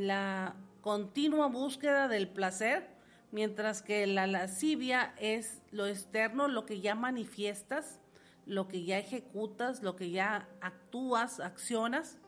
la continua búsqueda del placer, mientras que la lascivia es lo externo, lo que ya manifiestas, lo que ya ejecutas, lo que ya actúas, accionas,